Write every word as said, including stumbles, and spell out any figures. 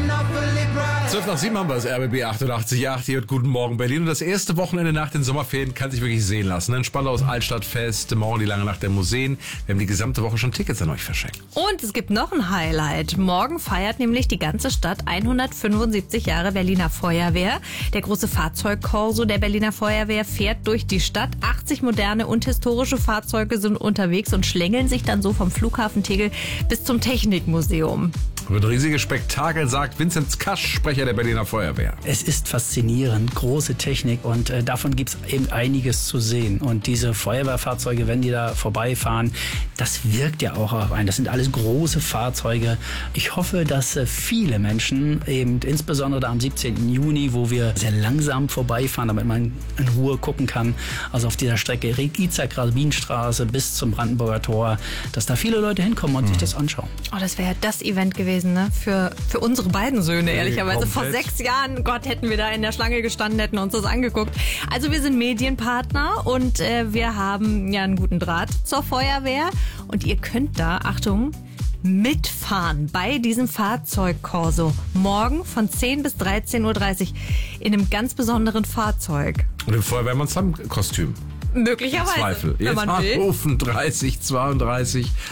zwölf nach sieben haben wir das R B B achtundachtzig Komma acht hier und guten Morgen Berlin. Und das erste Wochenende nach den Sommerferien kann sich wirklich sehen lassen. Ein Spandau's Altstadtfest, morgen die lange Nacht der Museen. Wir haben die gesamte Woche schon Tickets an euch verschenkt. Und es gibt noch ein Highlight. Morgen feiert nämlich die ganze Stadt hundertfünfundsiebzig Jahre Berliner Feuerwehr. Der große Fahrzeugkorso der Berliner Feuerwehr fährt durch die Stadt. achtzig moderne und historische Fahrzeuge sind unterwegs und schlängeln sich dann so vom Flughafen Tegel bis zum Technikmuseum. Wird ein riesiges Spektakel, sagt Vinzenz Kasch, Sprecher der Berliner Feuerwehr. Es ist faszinierend, große Technik und äh, davon gibt es eben einiges zu sehen. Und diese Feuerwehrfahrzeuge, wenn die da vorbeifahren, das wirkt ja auch auf einen. Das sind alles große Fahrzeuge. Ich hoffe, dass äh, viele Menschen, eben insbesondere am siebzehnten Juni, wo wir sehr langsam vorbeifahren, damit man in Ruhe gucken kann, also auf dieser Strecke Rigiza-Grabinstraße bis zum Brandenburger Tor, dass da viele Leute hinkommen und mhm. sich das anschauen. Oh, das wäre ja das Event gewesen. Ne? Für, für unsere beiden Söhne, ehrlicherweise. Vor sechs Jahren, Gott, hätten wir da in der Schlange gestanden, hätten uns das angeguckt. Also wir sind Medienpartner und äh, wir haben ja einen guten Draht zur Feuerwehr. Und ihr könnt da, Achtung, mitfahren bei diesem Fahrzeugkorso. Morgen von zehn bis dreizehn Uhr dreißig in einem ganz besonderen Fahrzeug. Und im Feuerwehrmanns-Kostüm. Möglicherweise, Zweifel. wenn Jetzt man will. anrufen dreißig zweiunddreißig